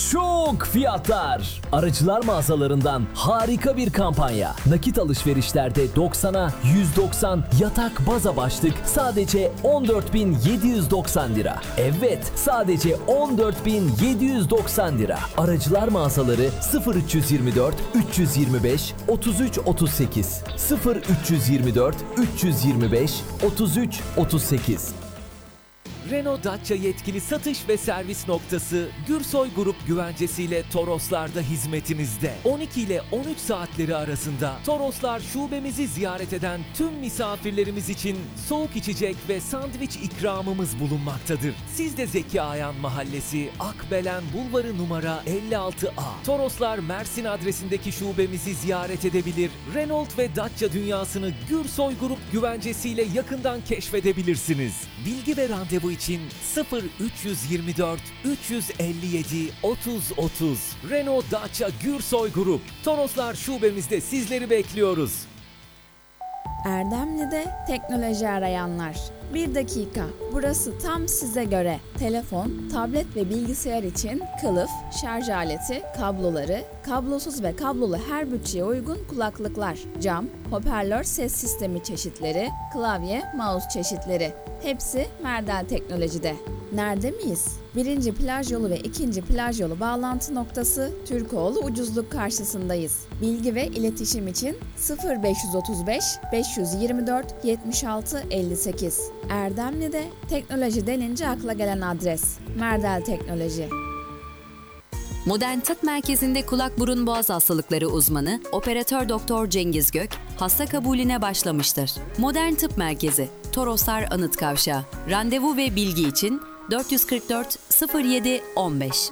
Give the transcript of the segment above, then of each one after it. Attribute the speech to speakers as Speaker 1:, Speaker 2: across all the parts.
Speaker 1: şok fiyatlar. Aracılar mağazalarından harika bir kampanya. Nakit alışverişlerde 90'a 190 yatak baza başlık sadece 14.790 lira. Evet, sadece 14.790 lira. Aracılar mağazaları 0324 325 33 38 0324 325 33 38.
Speaker 2: Renault Dacia yetkili satış ve servis noktası Gürsoy Grup güvencesiyle Toroslar'da hizmetinizde. 12 ile 13 saatleri arasında Toroslar şubemizi ziyaret eden tüm misafirlerimiz için soğuk içecek ve sandviç ikramımız bulunmaktadır. Siz de Zeki Ayan Mahallesi, Akbelen Bulvarı numara 56A. Toroslar Mersin adresindeki şubemizi ziyaret edebilir. Renault ve Dacia dünyasını Gürsoy Grup güvencesiyle yakından keşfedebilirsiniz. Bilgi ve randevu için 0324 357 30 30. Renault Dacia Gürsoy Grup. Toroslar şubemizde sizleri bekliyoruz.
Speaker 3: Erdemli'de teknoloji arayanlar. 1 dakika, burası tam size göre. Telefon, tablet ve bilgisayar için kılıf, şarj aleti, kabloları, kablosuz ve kablolu her bütçeye uygun kulaklıklar, cam, hoparlör ses sistemi çeşitleri, klavye, mouse çeşitleri. Hepsi Merdel Teknoloji'de. Nerede miyiz? 1. plaj yolu ve 2. plaj yolu bağlantı noktası Türkoğlu Ucuzluk karşısındayız. Bilgi ve iletişim için 0535 524 76 58. Erdemli'de teknoloji denince akla gelen adres Merdel Teknoloji.
Speaker 4: Modern Tıp Merkezi'nde kulak burun boğaz hastalıkları uzmanı Operatör Doktor Cengiz Gök hasta kabulüne başlamıştır. Modern Tıp Merkezi, Toroslar Anıt Kavşağı. Randevu ve bilgi için 444 07 15.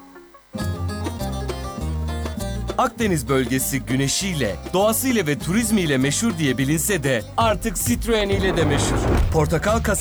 Speaker 5: Akdeniz bölgesi güneşiyle, doğasıyla ve turizmiyle meşhur diye bilinse de artık Citroen ile de meşhur. Portakal